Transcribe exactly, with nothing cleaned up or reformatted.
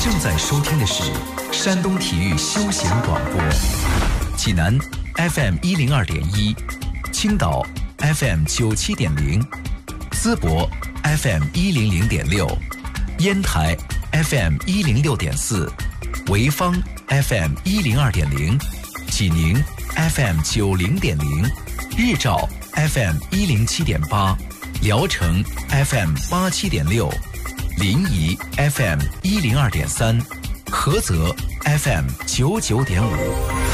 正在收听的是山东体育休闲广播，济南 F M 一零二点一，青岛 F M 九七点零，淄博 F M 一零零点六，烟台 F M 一零六点四，潍坊 F M 一零二点零，济宁 F M 九零点零，日照 F M 一零七点八，聊城 F M 八七点六，临沂 F M 一零二点三，菏泽 F M 九九点五。